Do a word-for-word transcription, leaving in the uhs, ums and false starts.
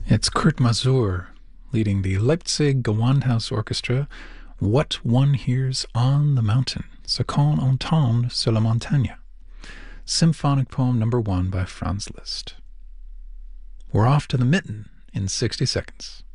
It's Kurt Masur leading the Leipzig Gewandhaus Orchestra, What One Hears on the Mountain, Ce qu'on entend sur la montagne, symphonic poem number one by Franz Liszt. We're off to the mitten in sixty seconds.